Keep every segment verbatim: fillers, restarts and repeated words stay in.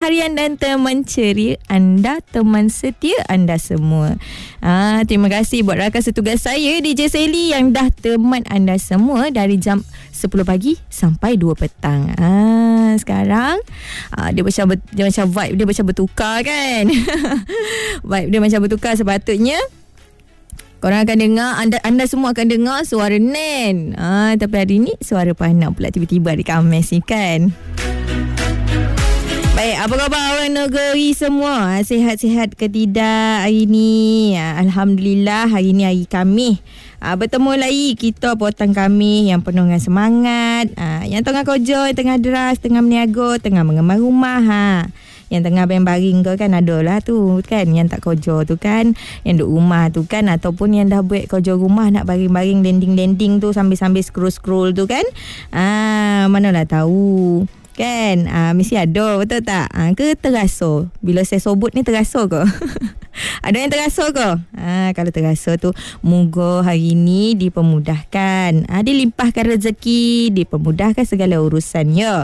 harian dan teman ceria anda, teman setia anda semua. Ah, terima kasih buat rakan setugas saya D J Sally yang dah teman anda semua dari jam sepuluh pagi sampai dua petang. Ah, sekarang ah, dia macam dia macam vibe dia macam bertukar kan. Vibe dia macam bertukar. Sepatutnya korang akan dengar, anda anda semua akan dengar suara Nen. Ah, tapi hari ni suara Panang pula tiba-tiba hari Khamis ni kan. Baik, apa khabar orang negeri semua? Sihat-sihat ke tidak hari ni? Alhamdulillah, hari ni hari Khamis. Ah, bertemu lagi kita petang Khamis yang penuh dengan semangat. Ah, yang tengah kerja, yang tengah deras, tengah meniaga, tengah mengembang rumah. Ha. Yang tengah baring-baring tu kan adalah tu kan. Yang tak kerja tu kan, yang duduk rumah tu kan. Ataupun yang dah buat kerja rumah nak baring-baring, landing-landing tu sambil-sambil scroll-scroll tu kan. Ah, manalah tahu kan. Ah, mesti ada, betul tak? Ah, ke terasa? Bila saya sobut ni terasa ke? Ada yang terasa ke? Ah, kalau terasa tu, moga hari ni dipermudahkan. Ah, dilimpahkan rezeki, dipermudahkan segala urusan ya.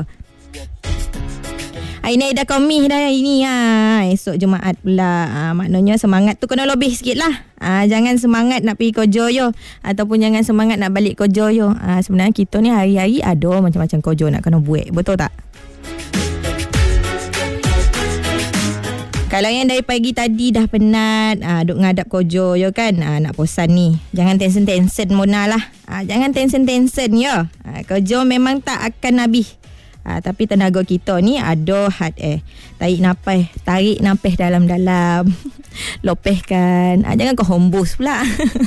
Hari ni dah Khamis dah hari ni. Ha. Esok Jumaat pula. Ha, maknanya semangat tu kena lebih sikit lah. Ha, jangan semangat nak pergi kerja yo. Ataupun jangan semangat nak balik kerja yo. Ha, sebenarnya kita ni hari-hari ada macam-macam kerja nak kena buat. Betul tak? Kalau yang dari pagi tadi dah penat, ha, duk ngadap kerja yo kan. Ha, nak bosan ni. Jangan tension-tension Mona lah. Ha, jangan tension-tension yo. Ha, kerja memang tak akan habis. Ha, tapi tenaga kita ni ada had eh. Tarik nafas, tarik nafas dalam-dalam. Lopehkan. Ha, jangan kau hembus pula.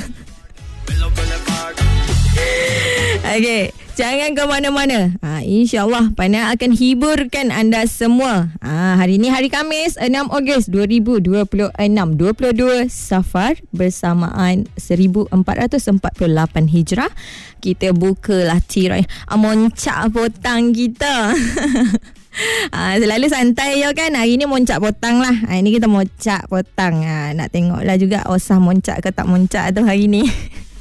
Okey, jangan ke mana-mana. Ha, InsyaAllah Panang akan hiburkan anda semua. Ha, hari ni hari Khamis enam Ogos dua ribu dua puluh enam, dua puluh dua Safar bersamaan seribu empat ratus empat puluh lapan Hijrah. Kita bukalah tirai moncak potang kita. Ha, selalu santai je kan. Hari ni moncak potang lah. Hari ni kita moncak potang. Ha, nak tengok lah juga osah moncak ke tak moncak tu hari ni.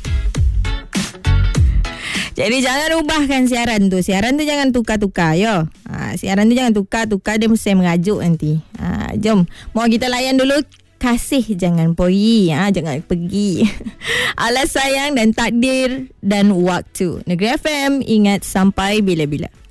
Jadi jangan ubahkan siaran tu. Siaran tu jangan tukar-tukar ya. Ha, siaran tu jangan tukar-tukar, dia mesti mengajuk nanti. Ha, jom, mau kita layan dulu. Kasih jangan pergi. Ha, jangan pergi. Alas sayang dan takdir dan waktu. Negeri F M, ingat sampai bila-bila.